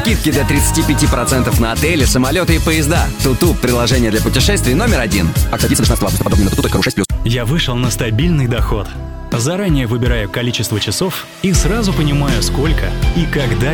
Скидки до 35% на отели, самолеты и поезда. Туту – приложение для путешествий номер 1. Акция длится до 16 августа. Подробнее на tutu.ru 6+. Я вышел на стабильный доход. Заранее выбираю количество часов и сразу понимаю, сколько и когда